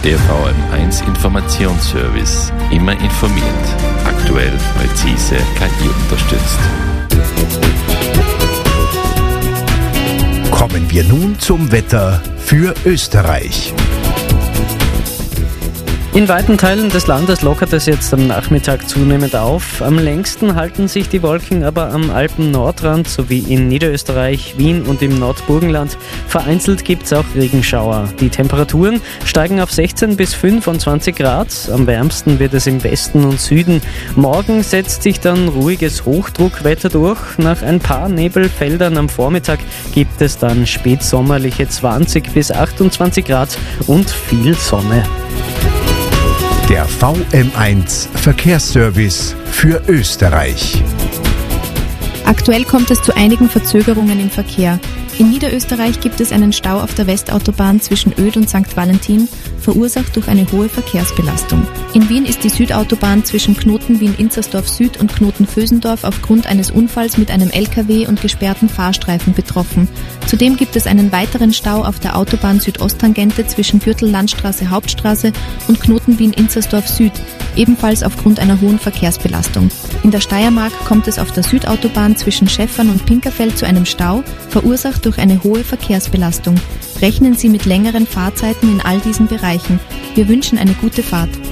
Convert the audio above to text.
Der VM1 Informationsservice. Immer informiert. Aktuell, präzise, KI unterstützt. Kommen wir nun zum Wetter für Österreich. In weiten Teilen des Landes lockert es jetzt am Nachmittag zunehmend auf. Am längsten halten sich die Wolken aber am Alpen-Nordrand sowie in Niederösterreich, Wien und im Nordburgenland. Vereinzelt gibt es auch Regenschauer. Die Temperaturen steigen auf 16 bis 25 Grad. Am wärmsten wird es im Westen und Süden. Morgen setzt sich dann ruhiges Hochdruckwetter durch. Nach ein paar Nebelfeldern am Vormittag gibt es dann spätsommerliche 20 bis 28 Grad und viel Sonne. Der VM1 Verkehrsservice für Österreich. Aktuell kommt es zu einigen Verzögerungen im Verkehr. In Niederösterreich gibt es einen Stau auf der Westautobahn zwischen Oedt und St. Valentin, verursacht durch eine hohe Verkehrsbelastung. In Wien ist die Südautobahn zwischen Knoten Wien-Inzersdorf Süd und Knoten Vösendorf aufgrund eines Unfalls mit einem LKW und gesperrten Fahrstreifen betroffen. Zudem gibt es einen weiteren Stau auf der Autobahn Südosttangente zwischen Gürtel Landstraße Hauptstraße und Knoten Wien-Inzersdorf Süd, ebenfalls aufgrund einer hohen Verkehrsbelastung. In der Steiermark kommt es auf der Südautobahn zwischen Schäffern und Pinkerfeld zu einem Stau, verursacht durch eine hohe Verkehrsbelastung. Rechnen Sie mit längeren Fahrzeiten in all diesen Bereichen. Wir wünschen eine gute Fahrt.